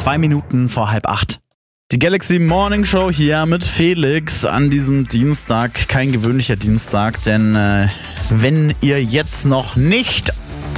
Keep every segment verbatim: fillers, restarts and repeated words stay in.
Zwei Minuten vor halb acht. Die Galaxy Morning Show hier mit Felix an diesem Dienstag. Kein gewöhnlicher Dienstag, denn äh, wenn ihr jetzt noch nicht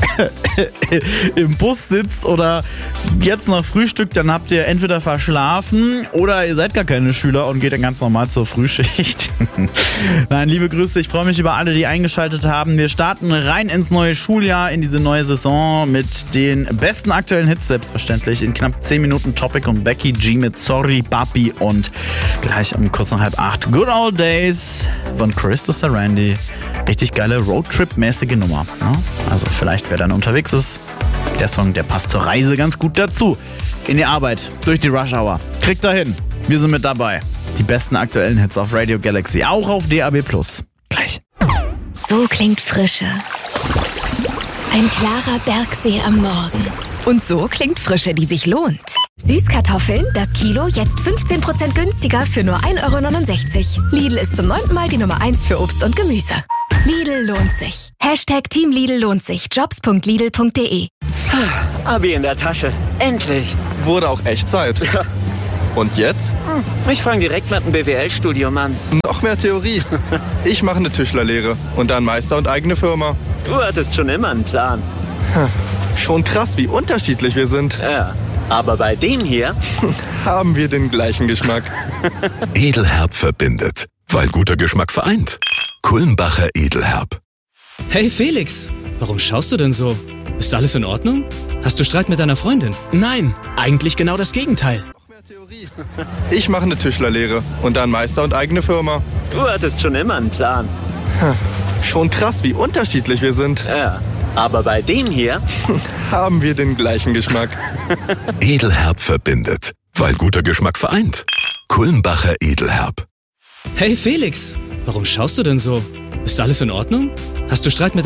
im Bus sitzt oder jetzt noch frühstückt, dann habt ihr entweder verschlafen oder ihr seid gar keine Schüler und geht dann ganz normal zur Frühschicht. Nein, liebe Grüße, ich freue mich über alle, die eingeschaltet haben. Wir starten rein ins neue Schuljahr, in diese neue Saison mit den besten aktuellen Hits, selbstverständlich. In knapp zehn Minuten Topic und Becky G mit Sorry Papi und gleich um kurz nach halb acht Good Old Days von Chris Randy. Richtig geile Roadtrip-mäßige Nummer. Ja? Also vielleicht, wer dann unterwegs ist, der Song, der passt zur Reise ganz gut dazu. In die Arbeit, durch die Rush Hour. Kriegt er hin. Wir sind mit dabei. Die besten aktuellen Hits auf Radio Galaxy, auch auf D A B plus. Gleich. So klingt Frische. Ein klarer Bergsee am Morgen. Und so klingt Frische, die sich lohnt. Süßkartoffeln, das Kilo, jetzt fünfzehn Prozent günstiger für nur ein Euro neunundsechzig. Lidl ist zum neunten Mal die Nummer eins für Obst und Gemüse. Lidl lohnt sich. Hashtag Team Lidl lohnt sich. Jobs punkt lidl punkt de. Abi in der Tasche. Endlich. Wurde auch echt Zeit. Ja. Und jetzt? Ich fange direkt mit einem B W L-Studium an. Noch mehr Theorie. Ich mache eine Tischlerlehre und dann Meister und eigene Firma. Du hattest schon immer einen Plan. Schon krass, wie unterschiedlich wir sind. Ja, aber bei dem hier haben wir den gleichen Geschmack. Edelherb verbindet, weil guter Geschmack vereint. Kulmbacher Edelherb. Hey Felix, warum schaust du denn so? Ist alles in Ordnung? Hast du Streit mit deiner Freundin? Nein, eigentlich genau das Gegenteil. Noch mehr Theorie. Ich mache eine Tischlerlehre und dann Meister und eigene Firma. Du hattest schon immer einen Plan. Schon krass, wie unterschiedlich wir sind. Ja, aber bei dem hier haben wir den gleichen Geschmack. Edelherb verbindet, weil guter Geschmack vereint. Kulmbacher Edelherb. Hey Felix, warum schaust du denn so? Ist alles in Ordnung? Hast du Streit mit